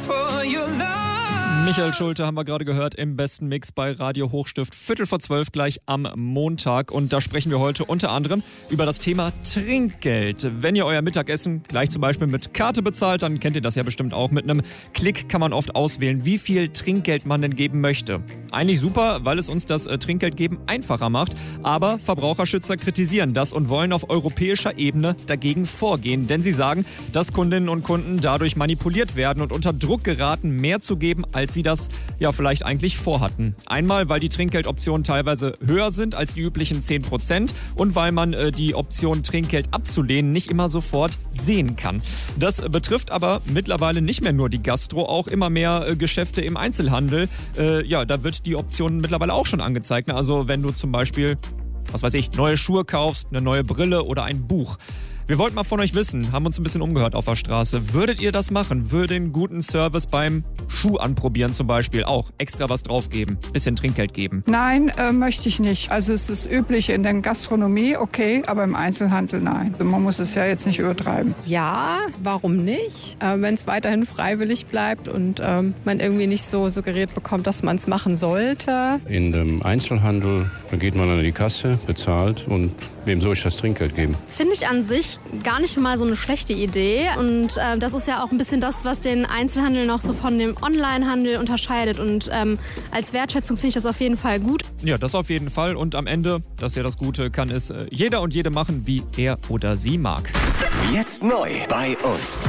for your love. Michael Schulte haben wir gerade gehört im besten Mix bei Radio Hochstift. 11:45 gleich am Montag. Und da sprechen wir heute unter anderem über das Thema Trinkgeld. Wenn ihr euer Mittagessen gleich zum Beispiel mit Karte bezahlt, dann kennt ihr das ja bestimmt auch. Mit einem Klick kann man oft auswählen, wie viel Trinkgeld man denn geben möchte. Eigentlich super, weil es uns das Trinkgeldgeben einfacher macht. Aber Verbraucherschützer kritisieren das und wollen auf europäischer Ebene dagegen vorgehen. Denn sie sagen, dass Kundinnen und Kunden dadurch manipuliert werden und unter Druck geraten, mehr zu geben, als sie das ja vielleicht eigentlich vorhatten. Einmal, weil die Trinkgeldoptionen teilweise höher sind als die üblichen 10% und weil man die Option Trinkgeld abzulehnen nicht immer sofort sehen kann. Das betrifft aber mittlerweile nicht mehr nur die Gastro, auch immer mehr Geschäfte im Einzelhandel. Da wird die Option mittlerweile auch schon angezeigt. Also wenn du zum Beispiel, neue Schuhe kaufst, eine neue Brille oder ein Buch. Wir wollten mal von euch wissen, haben uns ein bisschen umgehört auf der Straße. Würdet ihr das machen? Würde einen guten Service beim Schuh anprobieren zum Beispiel auch extra was draufgeben, bisschen Trinkgeld geben? Nein, möchte ich nicht. Also es ist üblich in der Gastronomie, okay, aber im Einzelhandel nein. Man muss es ja jetzt nicht übertreiben. Ja, warum nicht? Wenn es weiterhin freiwillig bleibt und man irgendwie nicht so suggeriert bekommt, dass man es machen sollte. In dem Einzelhandel geht man an die Kasse, bezahlt und wem soll ich das Trinkgeld geben? Finde ich an sich gar nicht mal so eine schlechte Idee. Und das ist ja auch ein bisschen das, was den Einzelhandel noch so von dem Onlinehandel unterscheidet. Und als Wertschätzung finde ich das auf jeden Fall gut. Ja, das auf jeden Fall. Und am Ende, das ist ja das Gute, kann es jeder und jede machen, wie er oder sie mag. Jetzt neu bei uns.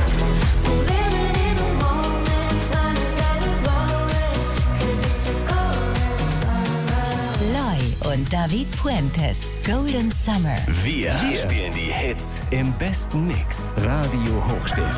Und David Puentes, Golden Summer. Wir spielen die Hits im besten Mix. Radio Hochstift.